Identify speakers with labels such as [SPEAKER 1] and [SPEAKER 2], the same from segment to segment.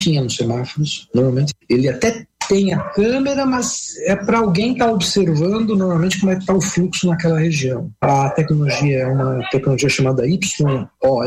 [SPEAKER 1] tinha nos semáforos. Normalmente ele até tem a câmera, mas é para alguém estar observando normalmente como é que está o fluxo naquela região. A tecnologia é uma tecnologia chamada YOLO,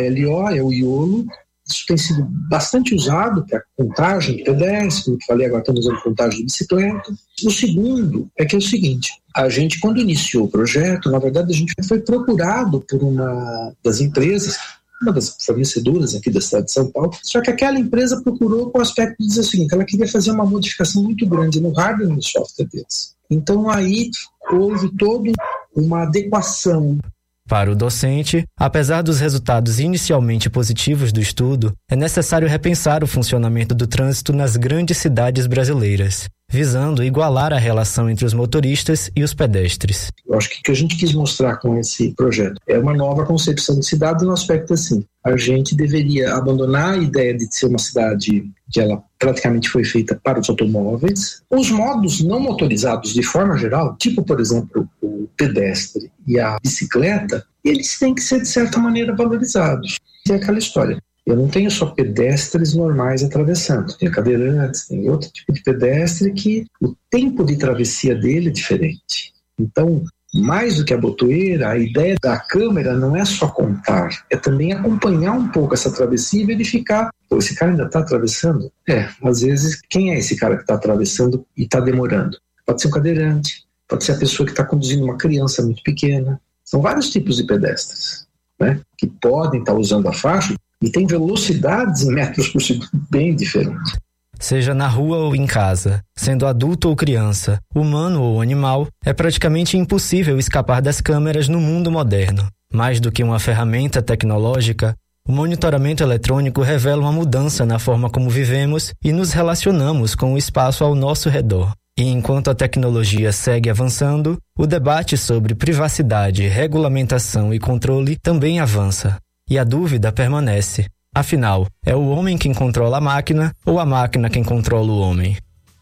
[SPEAKER 1] é o IOLO. Isso tem sido bastante usado para contagem de pedestres, como eu falei, agora estamos usando contagem de bicicleta. O segundo é que é o seguinte: a gente, quando iniciou o projeto, na verdade a gente foi procurado por uma das empresas, uma das fornecedoras aqui da cidade de São Paulo, só que aquela empresa procurou com o aspecto de dizer o seguinte: ela queria fazer uma modificação muito grande no hardware e no software deles. Então aí houve toda uma adequação.
[SPEAKER 2] Para o docente, apesar dos resultados inicialmente positivos do estudo, é necessário repensar o funcionamento do trânsito nas grandes cidades brasileiras, visando igualar a relação entre os motoristas e os pedestres.
[SPEAKER 1] Eu acho que o que a gente quis mostrar com esse projeto é uma nova concepção de cidade no aspecto assim: a gente deveria abandonar a ideia de ser uma cidade que ela praticamente foi feita para os automóveis. Os modos não motorizados, de forma geral, tipo, por exemplo, o pedestre e a bicicleta, eles têm que ser, de certa maneira, valorizados. É aquela história: eu não tenho só pedestres normais atravessando, tem cadeirantes, tem outro tipo de pedestre que o tempo de travessia dele é diferente. Então, mais do que a botoeira, a ideia da câmera não é só contar, é também acompanhar um pouco essa travessia e verificar: pô, esse cara ainda está atravessando? Às vezes, quem é esse cara que está atravessando e está demorando? Pode ser um cadeirante, pode ser a pessoa que está conduzindo uma criança muito pequena. São vários tipos de pedestres, né, que podem estar usando a faixa e tem velocidades em metros por segundo bem diferentes.
[SPEAKER 2] Seja na rua ou em casa, sendo adulto ou criança, humano ou animal, é praticamente impossível escapar das câmeras no mundo moderno. Mais do que uma ferramenta tecnológica, o monitoramento eletrônico revela uma mudança na forma como vivemos e nos relacionamos com o espaço ao nosso redor. E enquanto a tecnologia segue avançando, o debate sobre privacidade, regulamentação e controle também avança. E a dúvida permanece. Afinal, é o homem quem controla a máquina ou a máquina quem controla o homem?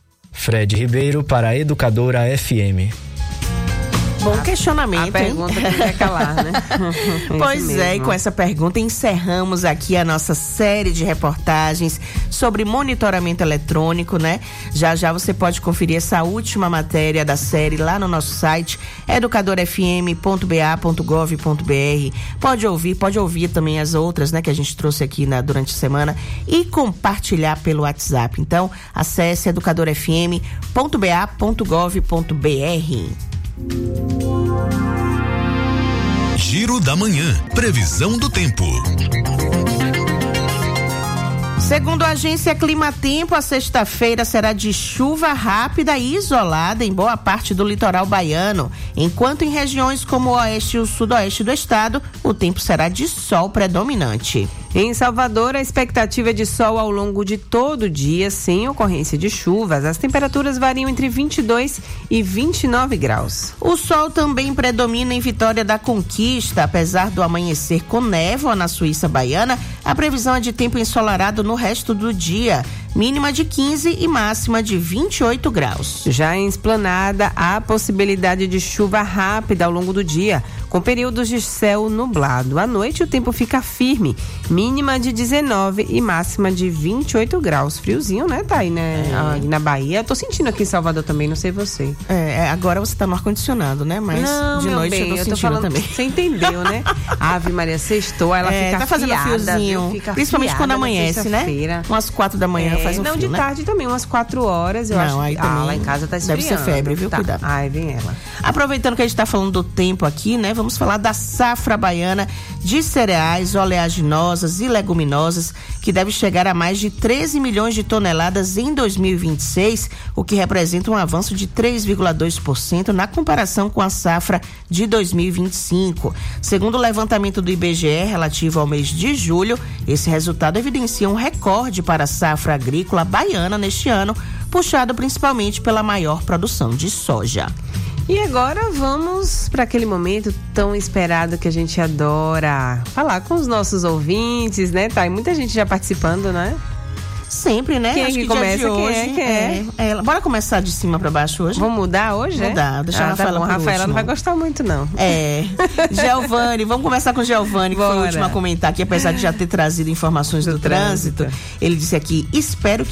[SPEAKER 2] Fred Ribeiro para a Educadora FM.
[SPEAKER 3] Bom questionamento,
[SPEAKER 4] a pergunta que quer calar, né?
[SPEAKER 3] Pois é, e com essa pergunta encerramos aqui a nossa série de reportagens sobre monitoramento eletrônico, né? Já já você pode conferir essa última matéria da série lá no nosso site educadorfm.ba.gov.br. Pode ouvir também as outras, né, que a gente trouxe aqui durante a semana e compartilhar pelo WhatsApp. Então, acesse educadorfm.ba.gov.br.
[SPEAKER 5] Giro da Manhã. Previsão do tempo.
[SPEAKER 3] Segundo a agência Climatempo, a sexta-feira será de chuva rápida e isolada em boa parte do litoral baiano, enquanto em regiões como o oeste e o sudoeste do estado, o tempo será de sol predominante.
[SPEAKER 4] Em Salvador, a expectativa é de sol ao longo de todo o dia, sem ocorrência de chuvas. As temperaturas variam entre 22 e 29 graus.
[SPEAKER 3] O sol também predomina em Vitória da Conquista. Apesar do amanhecer com névoa na Suíça baiana, a previsão é de tempo ensolarado no resto do dia. Mínima de 15 e máxima de 28 graus.
[SPEAKER 4] Já em Esplanada, há possibilidade de chuva rápida ao longo do dia, com períodos de céu nublado. À noite, o tempo fica firme, mínima de 19 e máxima de 28 graus. Friozinho, né, Thay, né? Aí na Bahia. Eu tô sentindo aqui em Salvador também, não sei você.
[SPEAKER 3] Agora você tá no ar-condicionado, né? Mas não, de noite bem, eu tô sentindo também.
[SPEAKER 4] Você entendeu, né? Ave Maria, sextou, ela fica
[SPEAKER 3] tá fazendo friozinho, principalmente quando amanhece, né? Umas 4 da manhã faz um
[SPEAKER 4] não,
[SPEAKER 3] frio,
[SPEAKER 4] de tarde também, umas 4 horas, eu acho.
[SPEAKER 3] Aí também
[SPEAKER 4] lá em casa tá esfriando.
[SPEAKER 3] Deve ser febre, viu?
[SPEAKER 4] Tá.
[SPEAKER 3] Cuidado.
[SPEAKER 4] Ai, vem ela.
[SPEAKER 3] Aproveitando que a gente tá falando do tempo aqui, né? Vamos falar da safra baiana de cereais, oleaginosas e leguminosas, que deve chegar a mais de 13 milhões de toneladas em 2026, o que representa um avanço de 3,2% na comparação com a safra de 2025. Segundo o levantamento do IBGE relativo ao mês de julho, esse resultado evidencia um recorde para a safra agrícola baiana neste ano, puxado principalmente pela maior produção de soja.
[SPEAKER 4] E agora vamos para aquele momento tão esperado que a gente adora falar com os nossos ouvintes, né, Thay? Muita gente já participando, né?
[SPEAKER 3] Sempre, né?
[SPEAKER 4] Quem
[SPEAKER 3] Acho
[SPEAKER 4] que
[SPEAKER 3] que
[SPEAKER 4] começa?
[SPEAKER 3] dia de hoje,
[SPEAKER 4] Quem é?
[SPEAKER 3] Ela. Bora começar de cima pra baixo hoje?
[SPEAKER 4] Vamos mudar hoje?
[SPEAKER 3] Mudar, deixar a Rafaela por
[SPEAKER 4] Rafaela
[SPEAKER 3] último.
[SPEAKER 4] não vai gostar muito, não.
[SPEAKER 3] Giovani, vamos começar com o Giovani, que foi o último a comentar aqui, apesar de já ter trazido informações do trânsito. Ele disse aqui: espero